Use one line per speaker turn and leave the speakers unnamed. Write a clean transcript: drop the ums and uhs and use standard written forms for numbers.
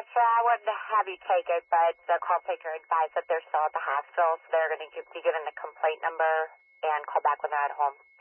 Yeah, I would have you take it, but the call taker advised that they're still at the hospital, so they're going to be given the complaint number and call back when they're at home.